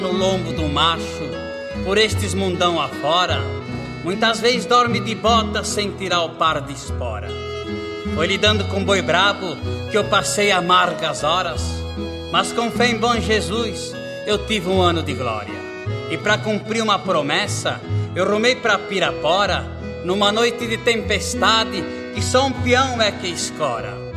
no lombo do macho, por estes mundão afora, muitas vezes dorme de bota sem tirar o par de espora. Foi lidando com boi brabo que eu passei amargas horas, mas com fé em bom Jesus eu tive um ano de glória. E para cumprir uma promessa, eu rumei pra Pirapora, numa noite de tempestade, que só um peão é que escora.